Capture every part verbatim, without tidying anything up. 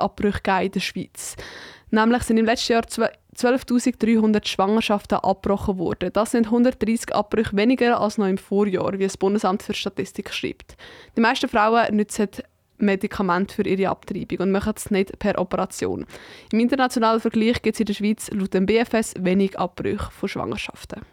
Abbrüche gegeben in der Schweiz. Nämlich sind im letzten Jahr zwölftausenddreihundert Schwangerschaften abgebrochen worden. Das sind hundertdreissig Abbrüche weniger als noch im Vorjahr, wie das Bundesamt für Statistik schreibt. Die meisten Frauen nutzen Medikamente für ihre Abtreibung und machen es nicht per Operation. Im internationalen Vergleich gibt es in der Schweiz laut dem B F S wenig Abbrüche von Schwangerschaften.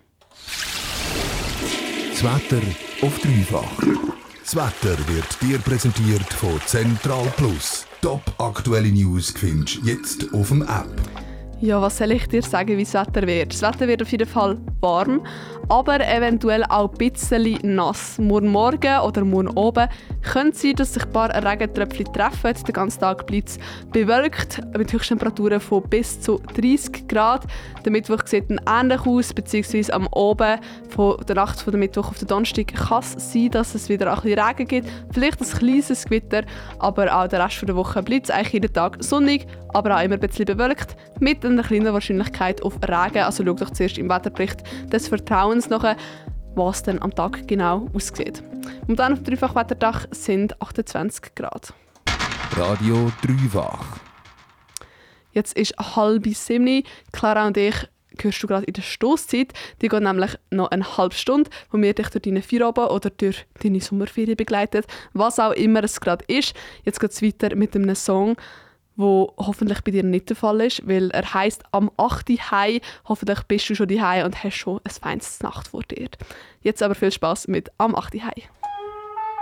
Das Wetter auf dreifach. Das Wetter wird dir präsentiert von Central Plus. Top aktuelle News findest du jetzt auf dem App. Ja, was soll ich dir sagen, wie das Wetter wird? Das Wetter wird auf jeden Fall warm, aber eventuell auch ein bisschen nass. Morgen Morgen oder morgen oben könnte es sein, dass sich ein paar Regentröpfchen treffen. Den ganzen Tag bleibt es bewölkt mit Höchsttemperaturen von bis zu dreissig Grad. Der Mittwoch sieht dann ähnlich aus, beziehungsweise am Oben von der Nacht von der Mittwoch auf den Donnerstag kann es sein, dass es wieder ein bisschen Regen gibt. Vielleicht ein kleines Gewitter, aber auch der Rest der Woche bleibt es eigentlich jeden Tag sonnig, aber auch immer ein bisschen bewölkt, mit einer kleinen Wahrscheinlichkeit auf Regen. Also schau doch zuerst im Wetterbericht des Vertrauens nach, was dann am Tag genau aussieht. Momentan auf dem Dreifach-Wetterdach sind achtundzwanzig Grad. Radio Dreifach. Jetzt ist halb sieben. Clara und ich hörst du gerade in der Stosszeit. Die geht nämlich noch eine halbe Stunde, wo wir dich durch deine Feierabend oder durch deine Sommerferien begleitet. Was auch immer es gerade ist. Jetzt geht es weiter mit einem Song, wo hoffentlich bei dir nicht der Fall ist, weil er heisst «Am achten Hei». Hoffentlich bist du schon daheim und hast schon ein feines Nacht vor dir. Jetzt aber viel Spass mit «Am achten Hei».